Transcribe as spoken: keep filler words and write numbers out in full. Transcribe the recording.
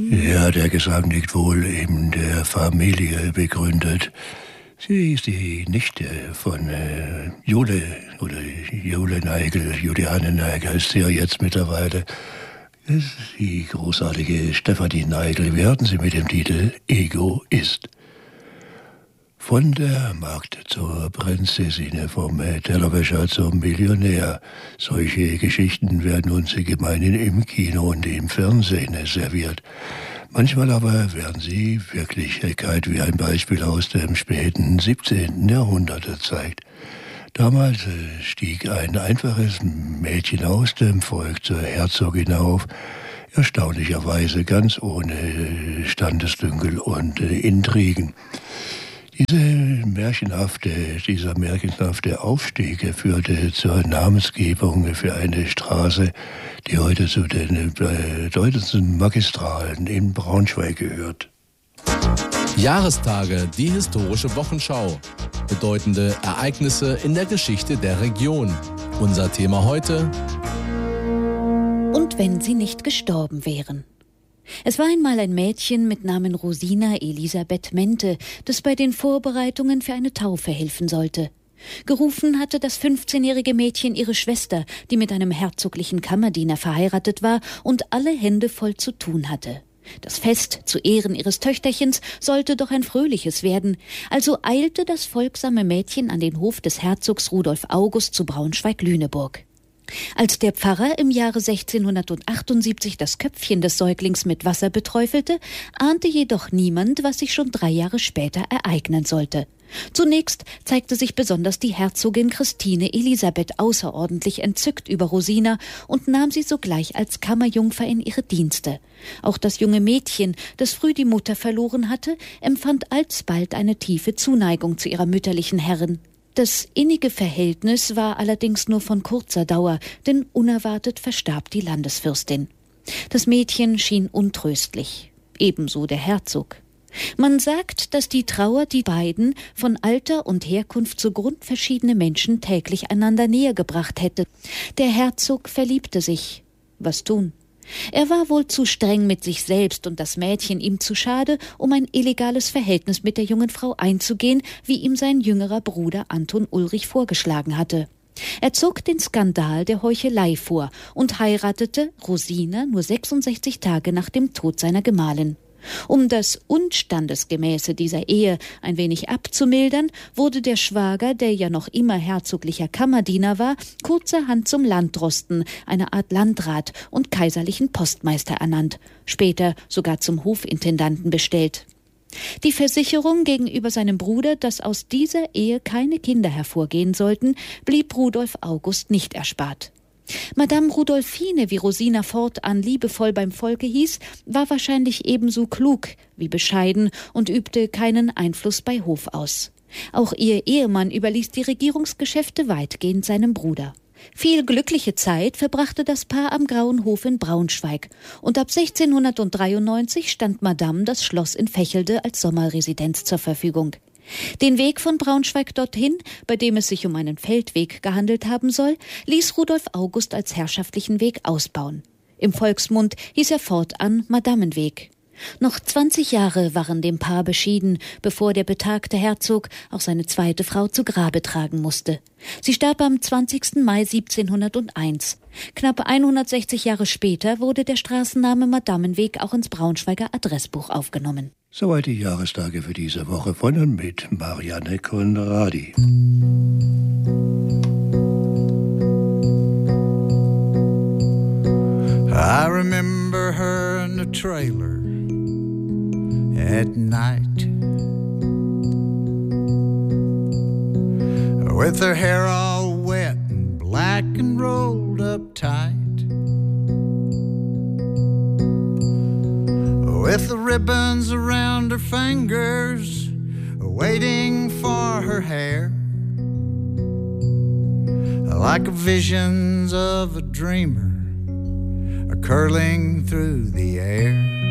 Ja, der Gesang liegt wohl in der Familie begründet. Sie ist die Nichte von äh, Jule oder Jule Neigel, Juliane Neigel ist sie ja jetzt mittlerweile. Das ist die großartige Stefanie Neigel. Wir hatten sie mit dem Titel Egoist. Von der Magd zur Prinzessin, vom Tellerwäscher zum Millionär. Solche Geschichten werden uns gemeinhin im Kino und im Fernsehen serviert. Manchmal aber werden sie Wirklichkeit, wie ein Beispiel aus dem späten siebzehnten Jahrhundert zeigt. Damals stieg ein einfaches Mädchen aus dem Volk zur Herzogin auf, erstaunlicherweise ganz ohne Standesdünkel und Intrigen. Diese märchenhafte, dieser märchenhafte Aufstieg führte zur Namensgebung für eine Straße, die heute zu den bedeutendsten Magistralen in Braunschweig gehört. Jahrestage, die historische Wochenschau. Bedeutende Ereignisse in der Geschichte der Region. Unser Thema heute: Und wenn sie nicht gestorben wären. Es war einmal ein Mädchen mit Namen Rosina Elisabeth Mente, das bei den Vorbereitungen für eine Taufe helfen sollte. Gerufen hatte das fünfzehnjährige Mädchen ihre Schwester, die mit einem herzoglichen Kammerdiener verheiratet war und alle Hände voll zu tun hatte. Das Fest zu Ehren ihres Töchterchens sollte doch ein fröhliches werden, also eilte das folgsame Mädchen an den Hof des Herzogs Rudolf August zu Braunschweig-Lüneburg. Als der Pfarrer im Jahre sechzehnhundertachtundsiebzig das Köpfchen des Säuglings mit Wasser beträufelte, ahnte jedoch niemand, was sich schon drei Jahre später ereignen sollte. Zunächst zeigte sich besonders die Herzogin Christine Elisabeth außerordentlich entzückt über Rosina und nahm sie sogleich als Kammerjungfer in ihre Dienste. Auch das junge Mädchen, das früh die Mutter verloren hatte, empfand alsbald eine tiefe Zuneigung zu ihrer mütterlichen Herrin. Das innige Verhältnis war allerdings nur von kurzer Dauer, denn unerwartet verstarb die Landesfürstin. Das Mädchen schien untröstlich, ebenso der Herzog. Man sagt, dass die Trauer die beiden von Alter und Herkunft so grundverschiedene Menschen täglich einander näher gebracht hätte. Der Herzog verliebte sich. Was tun? Er war wohl zu streng mit sich selbst und das Mädchen ihm zu schade, um ein illegales Verhältnis mit der jungen Frau einzugehen, wie ihm sein jüngerer Bruder Anton Ulrich vorgeschlagen hatte. Er zog den Skandal der Heuchelei vor und heiratete Rosina nur sechsundsechzig Tage nach dem Tod seiner Gemahlin. Um das Unstandesgemäße dieser Ehe ein wenig abzumildern, wurde der Schwager, der ja noch immer herzoglicher Kammerdiener war, kurzerhand zum Landdrosten, eine Art Landrat und kaiserlichen Postmeister ernannt, später sogar zum Hofintendanten bestellt. Die Versicherung gegenüber seinem Bruder, dass aus dieser Ehe keine Kinder hervorgehen sollten, blieb Rudolf August nicht erspart. Madame Rudolfine, wie Rosina fortan liebevoll beim Volke hieß, war wahrscheinlich ebenso klug wie bescheiden und übte keinen Einfluss bei Hof aus. Auch ihr Ehemann überließ die Regierungsgeschäfte weitgehend seinem Bruder. Viel glückliche Zeit verbrachte das Paar am Grauen Hof in Braunschweig und ab sechzehnhundertdreiundneunzig stand Madame das Schloss in Vechelde als Sommerresidenz zur Verfügung. Den Weg von Braunschweig dorthin, bei dem es sich um einen Feldweg gehandelt haben soll, ließ Rudolf August als herrschaftlichen Weg ausbauen. Im Volksmund hieß er fortan Madamenweg. Noch zwanzig Jahre waren dem Paar beschieden, bevor der betagte Herzog auch seine zweite Frau zu Grabe tragen musste. Sie starb am zwanzigsten Mai siebzehnhunderteins. Knapp hundertsechzig Jahre später wurde der Straßenname Madamenweg auch ins Braunschweiger Adressbuch aufgenommen. Soweit die Jahrestage für diese Woche von und mit Marianne Conradi. I remember her in the trailer at night, with her hair all wet and black and rolled up tight, with the ribbons around her fingers waiting for her hair, like visions of a dreamer curling through the air.